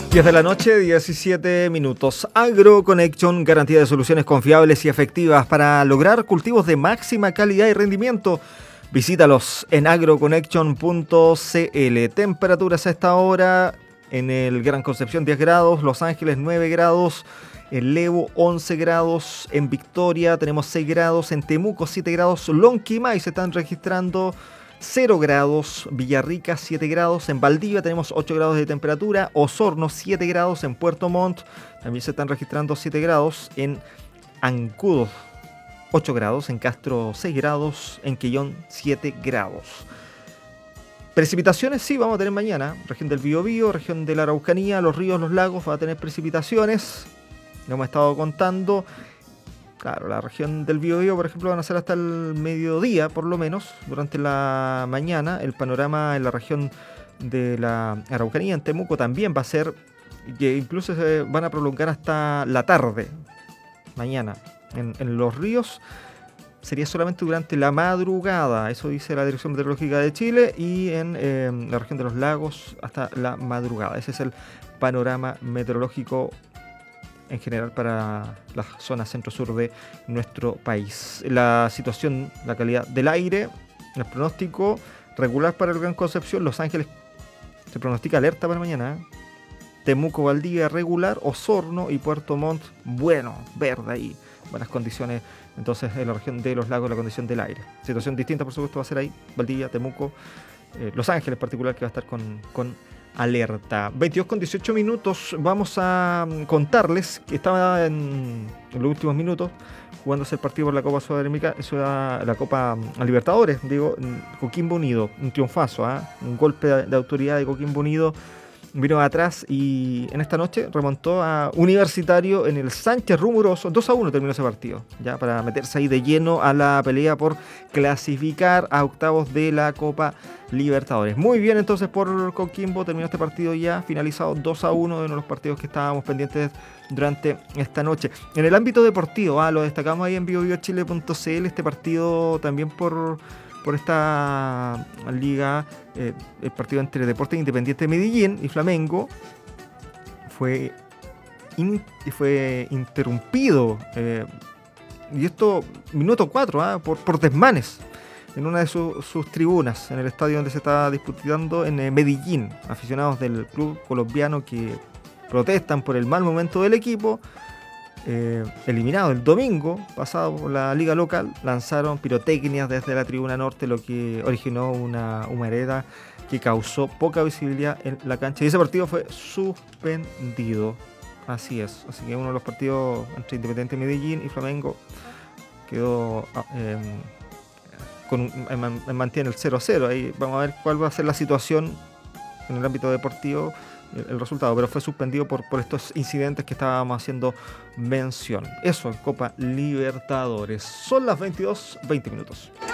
10 de la noche, 17 minutos. AgroConnection, garantía de soluciones confiables y efectivas para lograr cultivos de máxima calidad y rendimiento. Visítalos en agroconnection.cl. Temperaturas a esta hora en el Gran Concepción 10 grados, Los Ángeles 9 grados, en Levo 11 grados, en Victoria tenemos 6 grados, en Temuco 7 grados, Lonquimay se están registrando 0 grados, Villarrica 7 grados, en Valdivia tenemos 8 grados de temperatura, Osorno 7 grados, en Puerto Montt también se están registrando 7 grados, en Ancudo 8 grados, en Castro 6 grados, en Quellón 7 grados. Precipitaciones sí vamos a tener mañana, región del Biobío, región de la Araucanía, los ríos, los lagos, va a tener precipitaciones, lo hemos estado contando. Claro, la región del Biobío, por ejemplo, van a ser hasta el mediodía, por lo menos, durante la mañana. El panorama en la región de la Araucanía, en Temuco, también va a ser, que incluso se van a prolongar hasta la tarde, mañana. En los ríos sería solamente durante la madrugada, eso dice la Dirección Meteorológica de Chile, y en la región de los lagos hasta la madrugada. Ese es el panorama meteorológico en general para la zona centro-sur de nuestro país. La situación, la calidad del aire, el pronóstico regular para el Gran Concepción. Los Ángeles se pronostica alerta para mañana, Temuco, Valdivia regular, Osorno y Puerto Montt bueno, verde ahí, buenas condiciones. Entonces en la región de los lagos la condición del aire, situación distinta por supuesto va a ser ahí, Valdivia, Temuco, Los Ángeles en particular, que va a estar con alerta. 22:18 minutos. Vamos a contarles que estaba en los últimos minutos jugándose el partido por la Copa Sudamericana, la Copa Libertadores, digo, Coquimbo Unido, un triunfazo, un golpe de autoridad de Coquimbo Unido. Vino atrás y en esta noche remontó a Universitario en el Sánchez Rumoroso. 2-1 terminó ese partido, ya para meterse ahí de lleno a la pelea por clasificar a octavos de la Copa Libertadores. Muy bien entonces por Coquimbo, terminó este partido ya finalizado 2-1, uno de los partidos que estábamos pendientes durante esta noche. En el ámbito deportivo, lo destacamos ahí en biobiochile.cl, este partido también por esta liga, el partido entre Deportes Independiente de Medellín y Flamengo fue interrumpido, y esto minuto 4, por desmanes en una de sus tribunas en el estadio donde se estaba disputando en Medellín. Aficionados del club colombiano que protestan por el mal momento del equipo, eliminado el domingo pasado por la liga local, lanzaron pirotecnias desde la tribuna norte, lo que originó una humareda que causó poca visibilidad en la cancha, y ese partido fue suspendido. Así es, así que uno de los partidos entre Independiente Medellín y Flamengo quedó mantiene el 0-0. Ahí vamos a ver cuál va a ser la situación en el ámbito deportivo, el resultado, pero fue suspendido por estos incidentes que estábamos haciendo mención. Eso en Copa Libertadores. Son las 22:20 minutos.